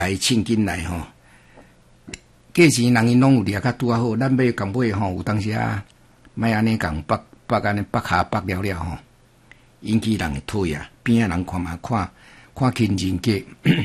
来趁紧来吼。价钱人因拢有掠较拄啊好，咱买共买吼，有当时啊，莫安尼共绑安尼绑下绑了吼，引起人的讨厌，边仔人看嘛看轻人价。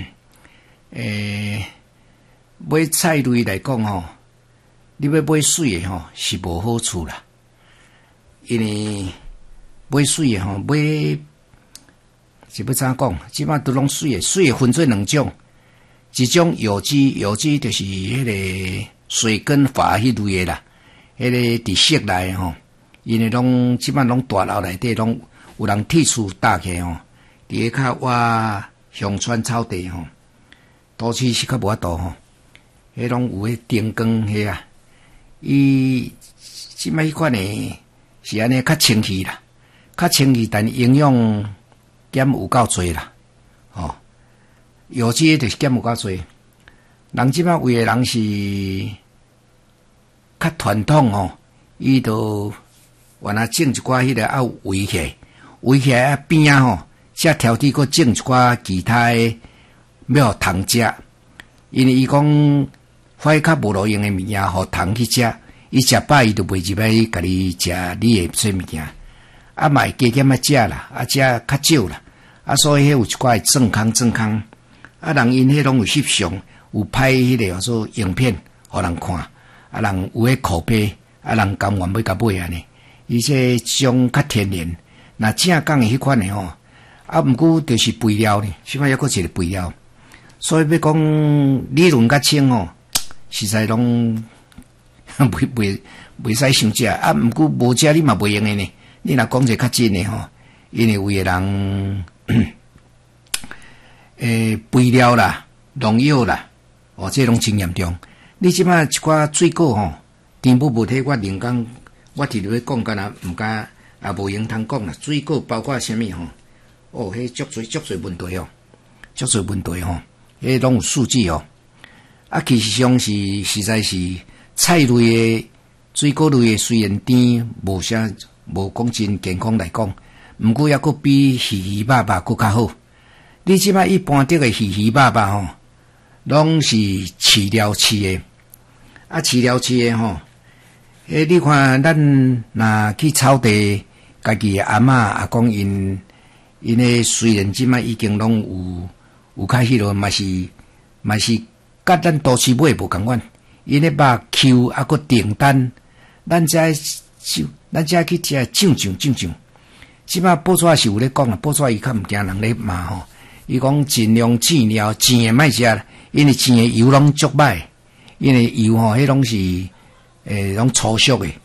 买菜类来讲吼，你要买水的吼是无好处啦，因为买水的吼买是要怎讲？即摆都拢水的分做两种，一种有机就是迄个水根法迄类的啦，迄个伫室内吼，因为拢即摆拢大楼内底拢有人铁厝搭起吼，伫个较挖乡村草地吼，都市是较无法度吼。迄拢有迄灯光迄啊，伊即摆迄款诶是安尼较清气啦，较清气，但营养减有够侪啦，吼、有机就是减有够侪。人即摆有诶人是较传统吼，伊就原来种一寡迄个围起来啊边啊吼，则挑剔佫种一寡其他诶要互虫食，因为伊讲。发较无路用诶物件，互虫去食，伊食饱伊就袂入来家己食你诶做物件，啊嘛会加减啊食啦，啊食较少啦，啊所以迄有一寡健康，啊人因迄拢有翕相，有拍迄个说影片，互人看，啊人有迄口碑，啊人甘愿要甲买安尼，伊这种较天然，那正讲诶迄款诶吼，啊毋过就是肥料呢，起码抑佫一个肥料，所以要讲理论较清吼。实在拢袂使伤食啊！毋过无食你嘛袂用诶呢。你若讲者较真诶吼，因为有诶人肥料啦、农药啦，这拢真严重。你即摆一寡水果吼，甜不无体我另讲，我伫咧讲干若毋敢也无用通讲啦。水果包括啥物吼？迄足侪问题哦，足侪问题吼，迄拢有数据哦。啊，其实上是实在是菜类诶、水果类诶，虽然甜，无讲真健康来讲，毋过抑佫比鱼肉佫较好。你即摆一般得诶鱼肉吼，拢是饲料饲诶，啊饲料饲诶吼，你看咱若去草地，家己阿嬷阿公因诶虽然即摆已经拢有较迄落，嘛是。甲咱都市买无共款，因咧肉Q啊个订单，咱遮去食酱，即摆报纸是有咧讲啊，报纸伊较毋惊人咧骂吼，伊讲尽量饲料煎诶莫食啦，因为煎诶油拢足歹，因为油吼迄拢是拢粗俗诶，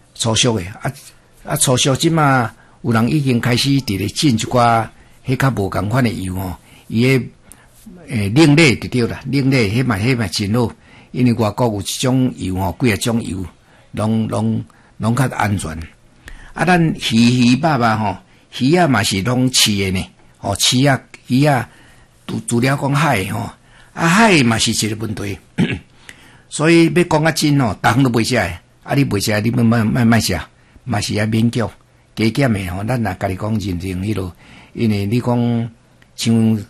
粗俗即摆有人已经开始伫咧进一寡迄较无共款诶油吼，伊诶。冷链就对啦，冷链迄嘛真好，因为外国有一种油吼，几啊种油，拢较安全。啊，咱鱼肉吼，鱼啊嘛是拢饲诶呢，吼鱼啊，除了讲海吼，啊海嘛是一个问题，所以要讲啊真吼，逐项都袂食诶，啊你袂食，你莫食，嘛是要勉强加减诶吼，咱若家己讲认定迄落，因为你讲像。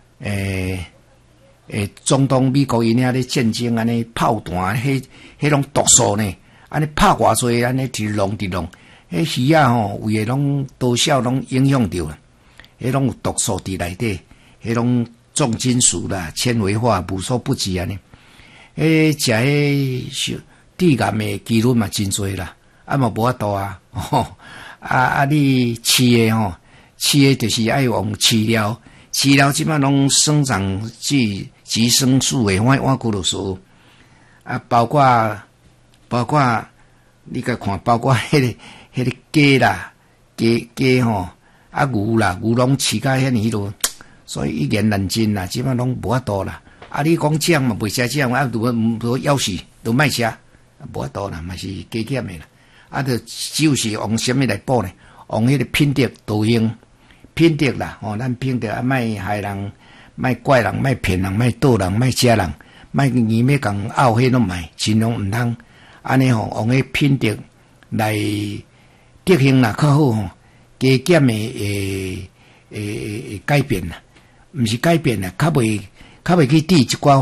中东美国因遐咧战争安尼炮弹，迄种毒素呢，安尼拍偌济，安尼直弄，迄鱼啊吼，有诶拢多少拢影响着啦，迄拢有毒素伫内底，迄种重金属啦、纤维化无所不至安尼，食迄致癌诶几率嘛真多啦，啊嘛无法度啊，你饲诶吼，饲诶就是爱用饲料。饲料即摆拢生长剂、寄生素诶，我估落数啊，包括你甲看，包括迄个鸡啦、鸡吼啊牛啦，牛拢饲甲遐尼咯，所以一言难尽啦，即摆拢无法度啦。啊，你讲酱嘛，袂食酱啊，都枵死，都莫食，无法度啦，嘛是加减诶啦。啊，只有是用啥物来补呢？用迄个品德导用。品德啦，咱品德啊，莫害人，莫怪人，莫骗人，莫倒人，莫食人，莫硬要共拗迄拢卖，尽量毋通。安尼吼，用迄品德来德行啦较好吼，加减诶改变啦，毋是改变啦，较较袂去滴一寡